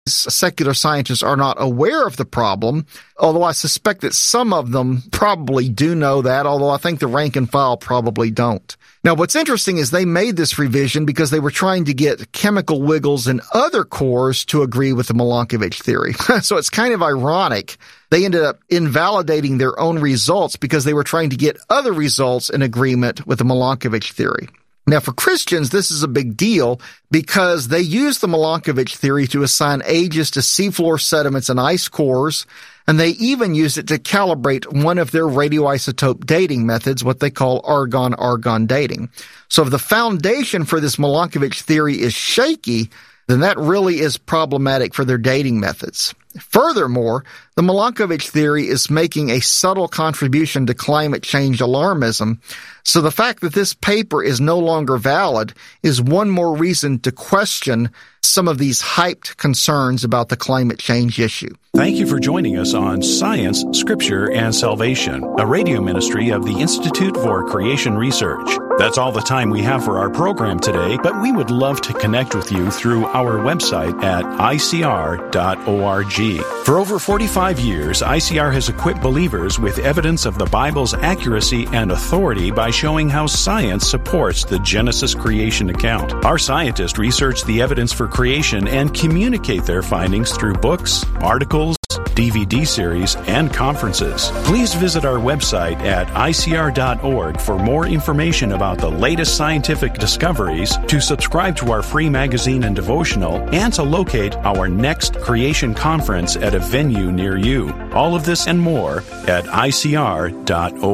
secular scientists are not aware of the problem, although I suspect that some of them probably do know that, although I think the rank and file probably don't. Now, what's interesting is they made this revision because they were trying to get chemical wiggles in other cores to agree with the Milankovitch theory. So it's kind of ironic. They ended up invalidating their own results because they were trying to get other results in agreement with the Milankovitch theory. Now, for Christians, this is a big deal because they use the Milankovitch theory to assign ages to seafloor sediments and ice cores, and they even use it to calibrate one of their radioisotope dating methods, what they call argon-argon dating. So if the foundation for this Milankovitch theory is shaky, then that really is problematic for their dating methods. Furthermore, the Milankovitch theory is making a subtle contribution to climate change alarmism, so the fact that this paper is no longer valid is one more reason to question some of these hyped concerns about the climate change issue. Thank you for joining us on Science, Scripture, and Salvation, a radio ministry of the Institute for Creation Research. That's all the time we have for our program today, but we would love to connect with you through our website at icr.org. For over 45 years, ICR has equipped believers with evidence of the Bible's accuracy and authority by showing how science supports the Genesis creation account. Our scientists research the evidence for creation and communicate their findings through books, articles, DVD series, and conferences. Please visit our website at icr.org for more information about the latest scientific discoveries, to subscribe to our free magazine and devotional, and to locate our next creation conference at a venue near you. All of this and more at icr.org.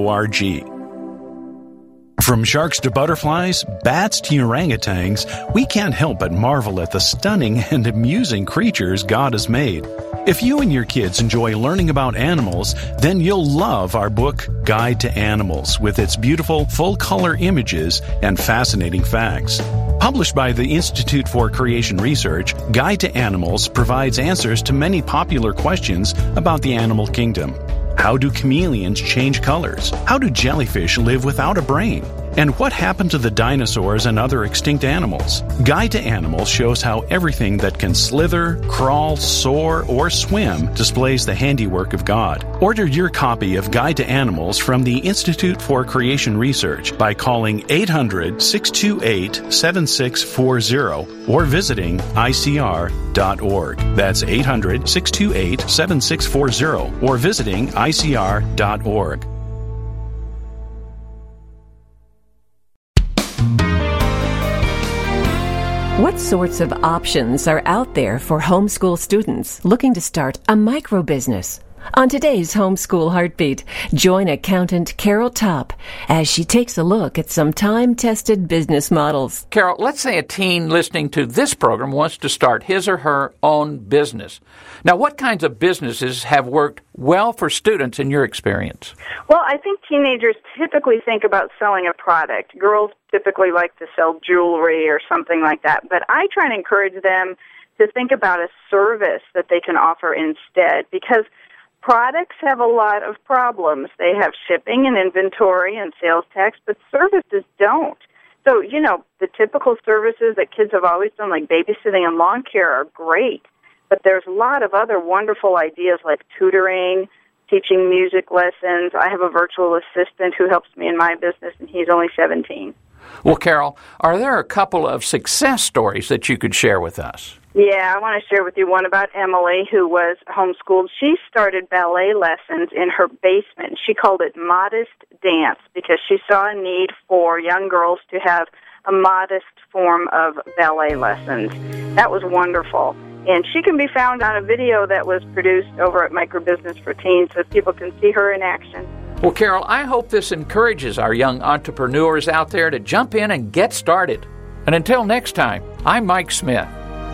From sharks to butterflies, bats to orangutans, we can't help but marvel at the stunning and amusing creatures God has made. If you and your kids enjoy learning about animals, then you'll love our book, Guide to Animals, with its beautiful, full-color images and fascinating facts. Published by the Institute for Creation Research, Guide to Animals provides answers to many popular questions about the animal kingdom. How do chameleons change colors? How do jellyfish live without a brain? And what happened to the dinosaurs and other extinct animals? Guide to Animals shows how everything that can slither, crawl, soar, or swim displays the handiwork of God. Order your copy of Guide to Animals from the Institute for Creation Research by calling 800-628-7640 or visiting icr.org. That's 800-628-7640 or visiting icr.org. What sorts of options are out there for homeschool students looking to start a micro-business? On today's Homeschool Heartbeat, join accountant Carol Topp as she takes a look at some time-tested business models. Carol, let's say a teen listening to this program wants to start his or her own business. Now, what kinds of businesses have worked well for students in your experience? Well, I think teenagers typically think about selling a product. Girls typically like to sell jewelry or something like that, but I try to encourage them to think about a service that they can offer instead, because products have a lot of problems. They have shipping and inventory and sales tax, but services don't. So, the typical services that kids have always done, like babysitting and lawn care, are great. But there's a lot of other wonderful ideas like tutoring, teaching music lessons. I have a virtual assistant who helps me in my business, and he's only 17. Well, Carol, are there a couple of success stories that you could share with us? Yeah, I want to share with you one about Emily, who was homeschooled. She started ballet lessons in her basement. She called it Modest Dance because she saw a need for young girls to have a modest form of ballet lessons. That was wonderful. And she can be found on a video that was produced over at Microbusiness for Teens so people can see her in action. Well, Carol, I hope this encourages our young entrepreneurs out there to jump in and get started. And until next time, I'm Mike Smith.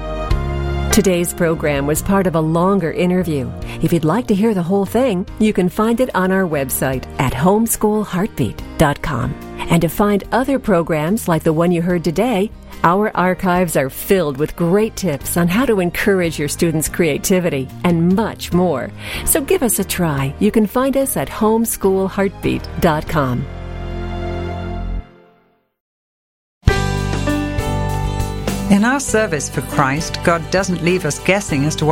Today's program was part of a longer interview. If you'd like to hear the whole thing, you can find it on our website at homeschoolheartbeat.com. And to find other programs like the one you heard today, our archives are filled with great tips on how to encourage your students' creativity and much more. So give us a try. You can find us at homeschoolheartbeat.com. And our service for Christ, God doesn't leave us guessing as to what